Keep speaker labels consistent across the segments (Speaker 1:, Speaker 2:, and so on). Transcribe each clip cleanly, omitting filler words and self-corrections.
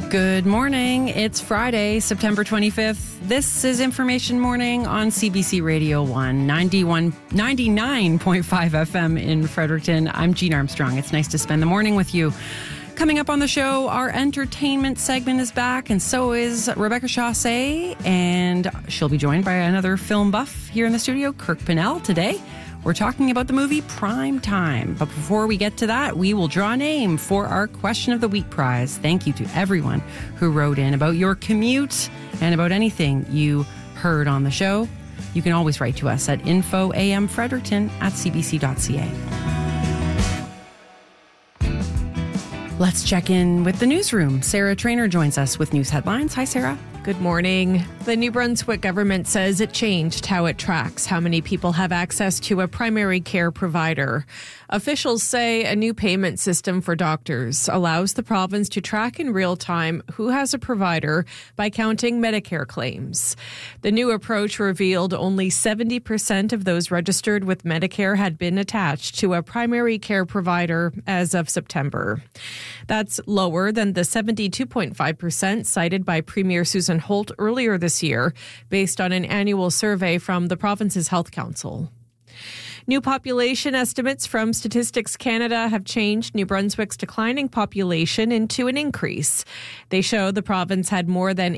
Speaker 1: Good morning. It's Friday, September 25th. This is Information Morning on CBC Radio 1, 99.5 FM in Fredericton. I'm Jean Armstrong. It's nice to spend the morning with you. Coming up on the show, our entertainment segment is back, and so is Rebecca Chaussee, and she'll be joined by another film buff here in the studio, Kirk Pinnell, today. We're talking about the movie Prime Time. But before we get to that, we will draw a name for our Question of the Week prize. Thank you to everyone who wrote in about your commute and about anything you heard on the show. You can always write to us at infoamfredericton@cbc.ca. Let's check in with the newsroom. Sarah Traynor joins us with news headlines. Hi, Sarah.
Speaker 2: Good morning. The New Brunswick government says it changed how it tracks how many people have access to a primary care provider. Officials say a new payment system for doctors allows the province to track in real time who has a provider by counting Medicare claims. The new approach revealed only 70% of those registered with Medicare had been attached to a primary care provider as of September. That's lower than the 72.5% cited by Premier Susan Holt earlier this year, based on an annual survey from the province's Health Council. New population estimates from Statistics Canada have changed New Brunswick's declining population into an increase. They show the province had more than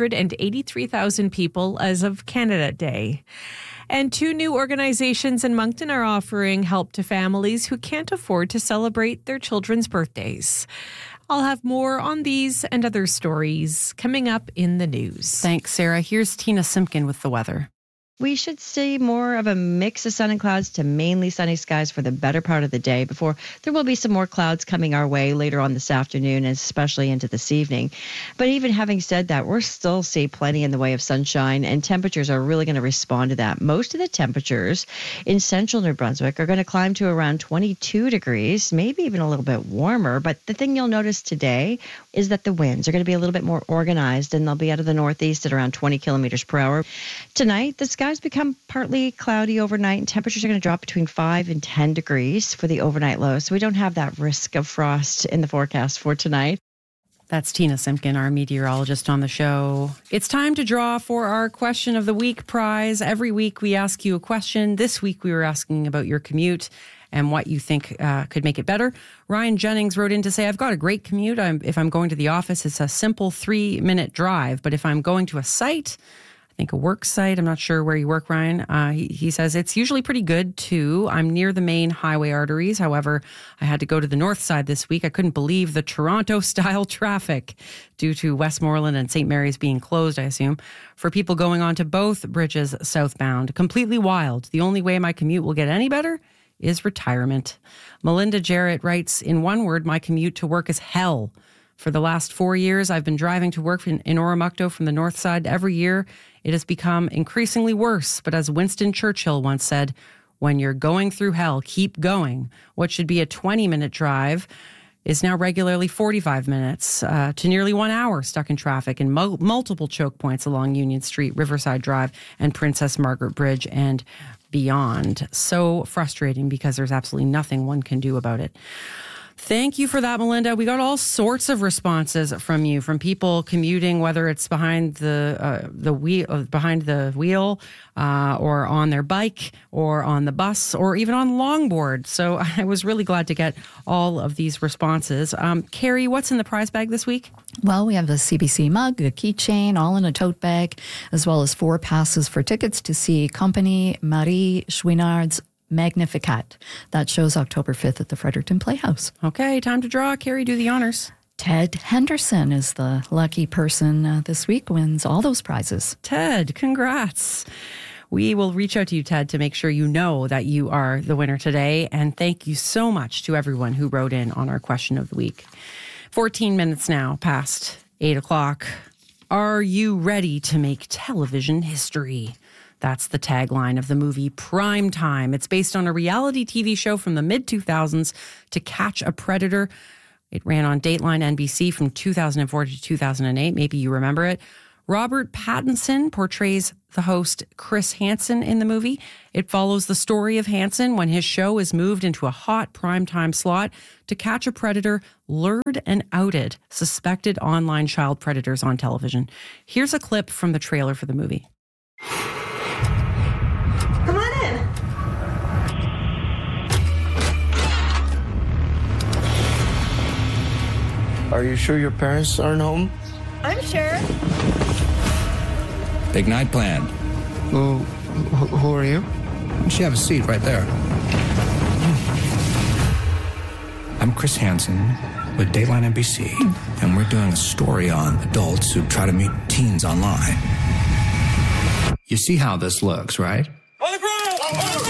Speaker 2: 883,000 people as of Canada Day. And two new organizations in Moncton are offering help to families who can't afford to celebrate their children's birthdays. I'll have more on these and other stories coming up in the news.
Speaker 1: Thanks, Sarah. Here's Tina Simpkin with the weather.
Speaker 3: We should see more of a mix of sun and clouds to mainly sunny skies for the better part of the day before there will be some more clouds coming our way later on this afternoon, and especially into this evening. But even having said that, we'll still see plenty in the way of sunshine, and temperatures are really going to respond to that. Most of the temperatures in central New Brunswick are going to climb to around 22 degrees, maybe even a little bit warmer. But the thing you'll notice today is that the winds are going to be a little bit more organized, and they'll be out of the northeast at around 20 kilometers per hour. Tonight, the skies become partly cloudy overnight, and temperatures are going to drop between 5 and 10 degrees for the overnight low. So we don't have that risk of frost in the forecast for tonight.
Speaker 1: That's Tina Simpkin, our meteorologist on the show. It's time to draw for our Question of the Week prize. Every week we ask you a question. This week we were asking about your commute and what you think could make it better. Ryan Jennings wrote in to say, I've got a great commute. If I'm going to the office, it's a simple 3-minute drive. But if I'm going to a site, I think a work site, I'm not sure where you work, Ryan. He says it's usually pretty good too. I'm near the main highway arteries. However, I had to go to the north side this week. I couldn't believe the Toronto-style traffic due to Westmoreland and St. Mary's being closed, I assume, for people going on to both bridges southbound. Completely wild. The only way my commute will get any better is retirement. Melinda Jarrett writes, in one word, my commute to work is hell. For the last 4 years, I've been driving to work in Oromocto from the north side. Every year, it has become increasingly worse. But as Winston Churchill once said, when you're going through hell, keep going. What should be a 20-minute drive is now regularly 45 minutes to nearly 1 hour stuck in traffic and multiple choke points along Union Street, Riverside Drive, and Princess Margaret Bridge and beyond. So frustrating because there's absolutely nothing one can do about it. Thank you for that, Melinda. We got all sorts of responses from you, from people commuting, whether it's behind the wheel, or on their bike, or on the bus, or even on longboard. So I was really glad to get all of these responses. Carrie, what's in the prize bag this week?
Speaker 4: Well, we have a CBC mug, a keychain, all in a tote bag, as well as 4 passes for tickets to see Compagnie Marie Chouinard's Magnificat. That shows October 5th at the Fredericton Playhouse.
Speaker 1: Okay, time to draw. Carrie, do the honors.
Speaker 4: Ted Henderson is the lucky person this week, wins all those prizes.
Speaker 1: Ted, congrats. We will reach out to you, Ted, to make sure you know that you are the winner today. And thank you so much to everyone who wrote in on our Question of the Week. 14 minutes now past 8 o'clock. Are you ready to make television history? That's the tagline of the movie Prime Time. It's based on a reality TV show from the mid-2000s, To Catch a Predator. It ran on Dateline NBC from 2004 to 2008. Maybe you remember it. Robert Pattinson portrays the host Chris Hansen in the movie. It follows the story of Hansen when his show is moved into a hot primetime slot to catch a predator, lured and outed suspected online child predators on television. Here's a clip from the trailer for the movie.
Speaker 5: Come on in.
Speaker 6: Are you sure your parents aren't home?
Speaker 5: I'm sure.
Speaker 7: Big night planned.
Speaker 6: Who are you?
Speaker 7: You should have a seat right there. I'm Chris Hansen with Dateline NBC, and we're doing a story on adults who try to meet teens online. You see how this looks, right?
Speaker 8: On the ground!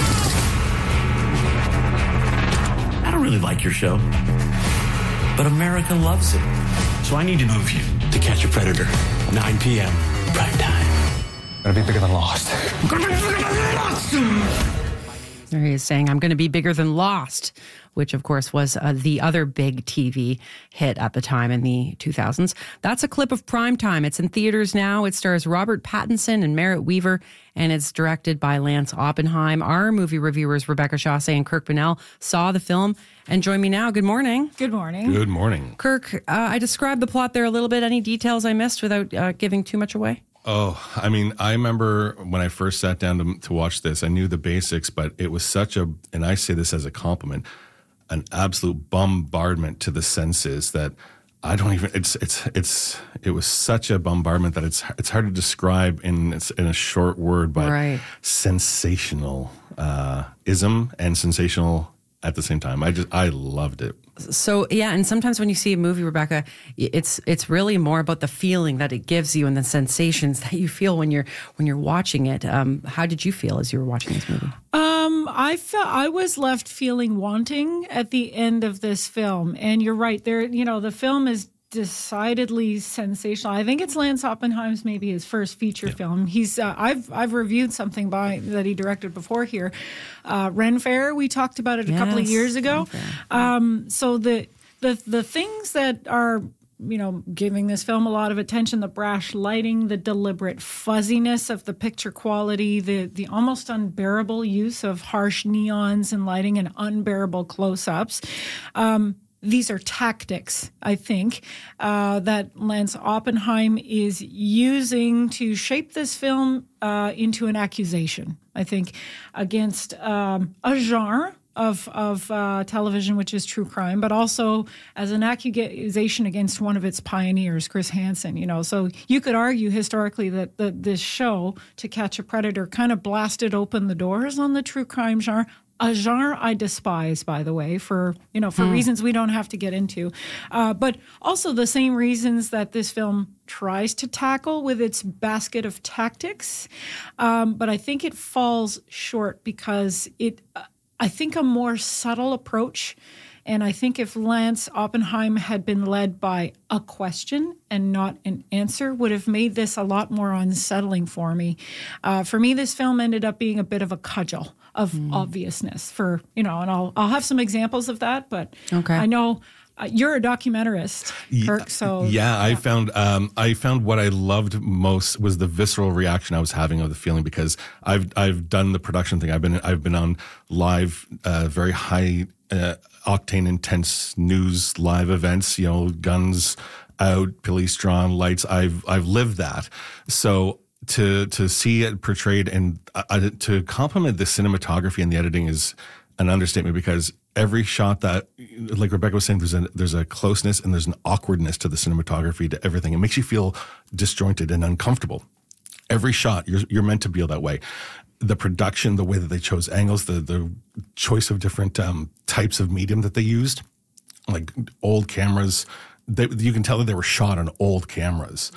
Speaker 8: I don't really like your show, but America loves it. So I need to move you to Catch a Predator, 9 p.m. prime time.
Speaker 6: Gonna be bigger than Lost.
Speaker 1: There he is saying, I'm going to be bigger than Lost, which, of course, was the other big TV hit at the time in the 2000s. That's a clip of Primetime. It's in theaters now. It stars Robert Pattinson and Merritt Wever, and it's directed by Lance Oppenheim. Our movie reviewers, Rebecca Chaussee and Kirk Bunnell, saw the film and join me now. Good morning.
Speaker 9: Good morning.
Speaker 10: Good morning.
Speaker 1: Kirk, I described the plot there a little bit. Any details I missed without giving too much away?
Speaker 10: Oh, I mean, I remember when I first sat down to watch this, I knew the basics, but it was such a, and I say this as a compliment, an absolute bombardment to the senses that I don't even, it was such a bombardment that it's hard to describe in a short word, but
Speaker 1: right.
Speaker 10: Sensational ism and sensational at the same time. I loved it.
Speaker 1: So, yeah, and sometimes when you see a movie, Rebecca, it's really more about the feeling that it gives you and the sensations that you feel when you're watching it. How did you feel as you were watching this movie?
Speaker 9: I was left feeling wanting at the end of this film, and you're right. The film is decidedly sensational. I think it's Lance Oppenheim's maybe his first feature film. He's I've reviewed something that he directed before here, Ren Fair. We talked about it a couple of years ago. So the things that are giving this film a lot of attention, the brash lighting, the deliberate fuzziness of the picture quality, the almost unbearable use of harsh neons and lighting and unbearable close-ups. These are tactics, I think, that Lance Oppenheim is using to shape this film into an accusation, I think, against a genre of television, which is true crime, but also as an accusation against one of its pioneers, Chris Hansen. So you could argue historically that this show, To Catch a Predator, kind of blasted open the doors on the true crime genre. A genre I despise, by the way, for reasons we don't have to get into, but also the same reasons that this film tries to tackle with its basket of tactics. But I think it falls short because I think a more subtle approach. And I think if Lance Oppenheim had been led by a question and not an answer, would have made this a lot more unsettling for me. For me, this film ended up being a bit of a cudgel of obviousness and I'll have some examples of that, but okay. I know you're a documentarist, Kirk, so.
Speaker 10: Yeah, I found what I loved most was the visceral reaction I was having of the feeling, because I've done the production thing. I've been on live, very high, octane intense news live events, guns out, police drawn, lights. I've lived that. So to see it portrayed and to compliment the cinematography and the editing is an understatement, because every shot that, like Rebecca was saying, there's a closeness and there's an awkwardness to the cinematography, to everything. It makes you feel disjointed and uncomfortable. Every shot, you're meant to feel that way. The production, the way that they chose angles, the choice of different types of medium that they used, like old cameras. You can tell that they were shot on old cameras,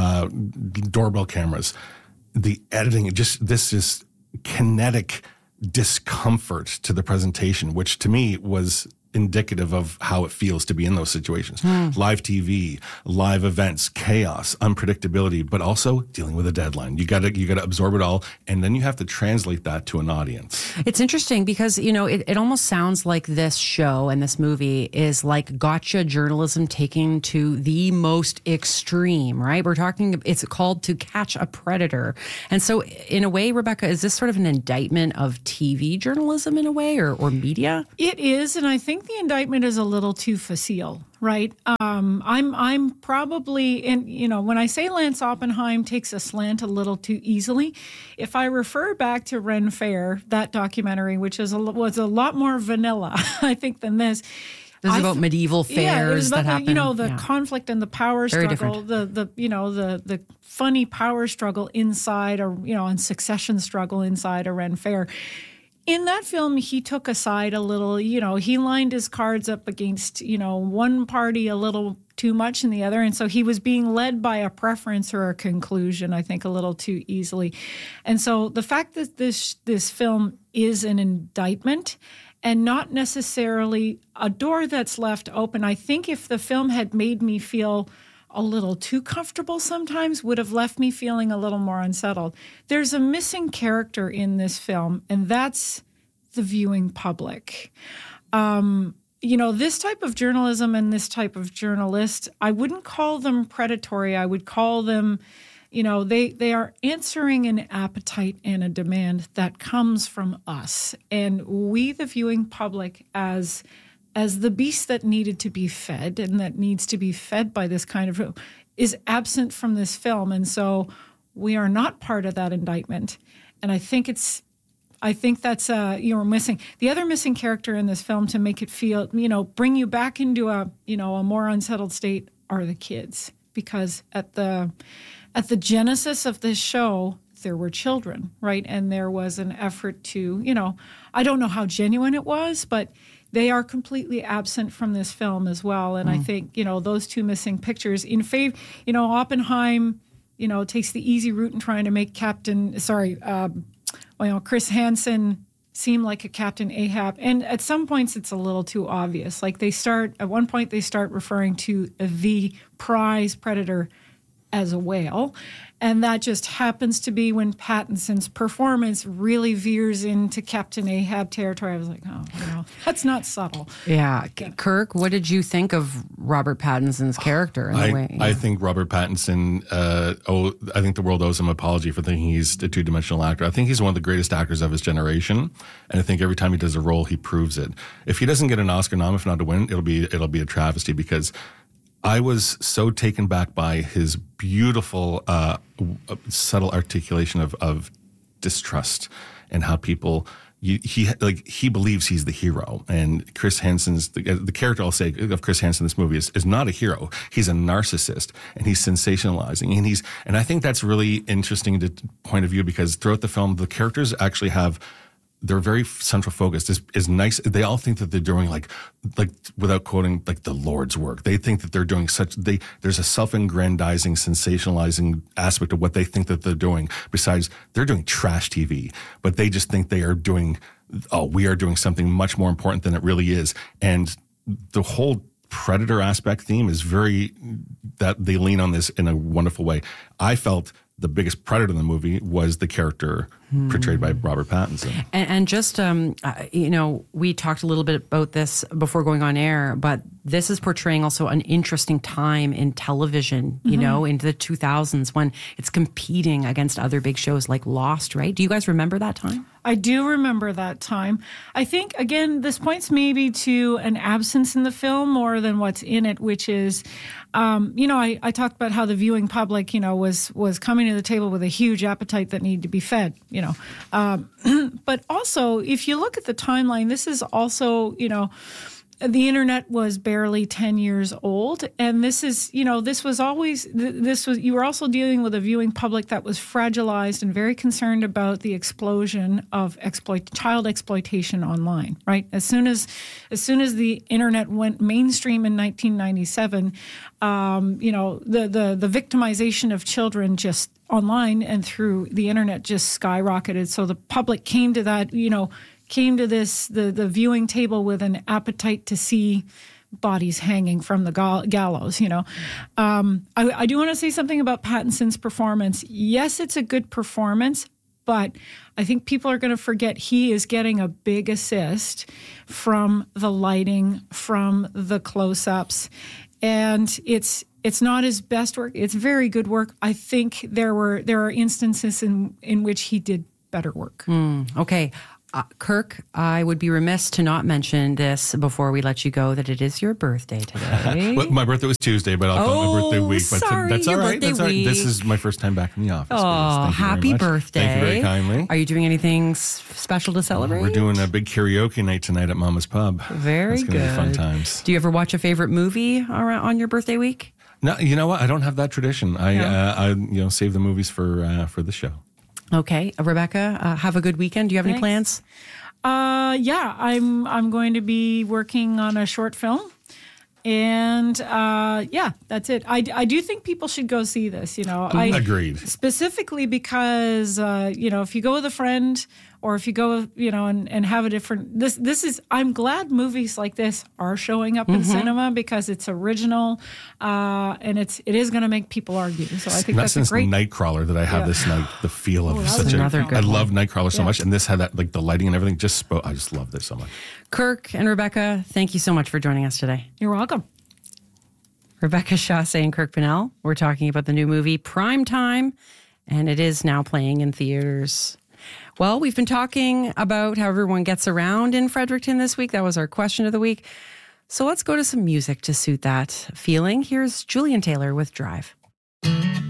Speaker 10: doorbell cameras. The editing, this is kinetic discomfort to the presentation, which to me was indicative of how it feels to be in those situations. Live TV, live events, chaos, unpredictability, but also dealing with a deadline. You gotta absorb it all, and then you have to translate that to an audience.
Speaker 1: It's interesting because, it almost sounds like this show and this movie is like gotcha journalism taken to the most extreme, right? It's called To Catch a Predator. And so in a way, Rebecca, is this sort of an indictment of TV journalism in a way, or media?
Speaker 9: It is, and I think the indictment is a little too facile, right? I'm probably, and when I say Lance Oppenheim takes a slant a little too easily, if I refer back to Ren Fair, that documentary, which was a lot more vanilla, I think, than this.
Speaker 1: It was about medieval fairs.
Speaker 9: Yeah, it was about
Speaker 1: happened.
Speaker 9: conflict and the power
Speaker 1: Very
Speaker 9: struggle,
Speaker 1: different.
Speaker 9: the funny power struggle inside, and succession struggle inside a Ren Fair. In that film, he took a side a little, he lined his cards up against, one party a little too much and the other. And so he was being led by a preference or a conclusion, I think, a little too easily. And so the fact that this film is an indictment and not necessarily a door that's left open, I think if the film had made me feel a little too comfortable sometimes, would have left me feeling a little more unsettled. There's a missing character in this film, and that's the viewing public. This type of journalism and this type of journalist, I wouldn't call them predatory. I would call them, they are answering an appetite and a demand that comes from us. And we, the viewing public, as the beast that needed to be fed and that needs to be fed by this kind of, is absent from this film. And so we are not part of that indictment. And I think that's you're missing. The other missing character in this film to make it feel, bring you back into a more unsettled state are the kids. Because at the genesis of this show, there were children, right? And there was an effort to, I don't know how genuine it was, but they are completely absent from this film as well. And I think, those two missing pictures in favor, Oppenheim, takes the easy route in trying to make Chris Hansen seem like a Captain Ahab. And at some points, it's a little too obvious. Like at one point, they start referring to the prize predator as a whale. And that just happens to be when Pattinson's performance really veers into Captain Ahab territory. I was like, that's not subtle.
Speaker 1: Yeah. Kirk, what did you think of Robert Pattinson's character in a way? Yeah.
Speaker 10: I think Robert Pattinson, I think the world owes him an apology for thinking he's a two-dimensional actor. I think he's one of the greatest actors of his generation. And I think every time he does a role, he proves it. If he doesn't get an Oscar nom, if not a win, it'll be a travesty, because I was so taken back by his beautiful, subtle articulation of distrust and how people he believes he's the hero. And Chris Hansen's the character, I'll say, of Chris Hansen in this movie is not a hero. He's a narcissist, and he's sensationalizing, and I think that's really interesting to point of view, because throughout the film, the characters actually have. They're very central focused. Is nice. They all think that they're doing like without quoting, like the Lord's work. They think that they're doing there's a self-aggrandizing, sensationalizing aspect of what they think that they're doing. Besides, they're doing trash TV, but they just think we are doing something much more important than it really is. And the whole predator aspect theme is that they lean on this in a wonderful way. I felt the biggest predator in the movie was the character portrayed by Robert Pattinson.
Speaker 1: And just, we talked a little bit about this before going on air, but this is portraying also an interesting time in television, into the 2000s, when it's competing against other big shows like Lost, right? Do you guys remember that time?
Speaker 9: I do remember that time. I think, again, this points maybe to an absence in the film more than what's in it, which is, I talked about how the viewing public, was coming to the table with a huge appetite that needed to be fed, But also, if you look at the timeline, this is also, the internet was barely 10 years old. And this is, you were also dealing with a viewing public that was fragilized and very concerned about the explosion of child exploitation online, right? As soon as the internet went mainstream in 1997, the victimization of children just online and through the internet just skyrocketed. So the public came to that, came to the viewing table with an appetite to see bodies hanging from the gallows, I do want to say something about Pattinson's performance. Yes, it's a good performance, but I think people are going to forget he is getting a big assist from the lighting, from the close-ups, and it's not his best work. It's very good work. I think there are instances in which he did better work.
Speaker 1: Okay. Kirk, I would be remiss to not mention this before we let you go, that it is your birthday today.
Speaker 10: Well, my birthday was Tuesday, but I'll call it my birthday week. But
Speaker 1: sorry,
Speaker 10: that's all
Speaker 1: your
Speaker 10: right.
Speaker 1: birthday week.
Speaker 10: This is my first time back in the office.
Speaker 1: Oh, happy birthday.
Speaker 10: Thank you very kindly.
Speaker 1: Are you doing anything special to celebrate?
Speaker 10: We're doing a big karaoke night tonight at Mama's Pub.
Speaker 1: Very
Speaker 10: It's
Speaker 1: good.
Speaker 10: going to be fun times.
Speaker 1: Do you ever watch a favorite movie on your birthday week?
Speaker 10: No, you know what? I don't have that tradition. I save the movies for the show.
Speaker 1: Okay. Rebecca, have a good weekend. Do you have any plans?
Speaker 9: Yeah, I'm going to be working on a short film, and that's it. I do think people should go see this.
Speaker 10: Agreed.
Speaker 9: Specifically because if you go with a friend, or if you go and have a different this is, I'm glad movies like this are showing up in cinema, because it's original, and it is going to make people argue. So I think that's a great
Speaker 10: Nightcrawler that I have this night. The feel of such
Speaker 1: another good
Speaker 10: I love
Speaker 1: one.
Speaker 10: Nightcrawler so much, and this had that, like, the lighting and everything. I just loved it so much.
Speaker 1: Kirk and Rebecca, thank you so much for joining us today.
Speaker 9: You're welcome.
Speaker 1: Rebecca Chasse and Kirk Pinnell. We're talking about the new movie Prime Time, and it is now playing in theaters. Well, we've been talking about how everyone gets around in Fredericton this week. That was our question of the week. So let's go to some music to suit that feeling. Here's Julian Taylor with Drive.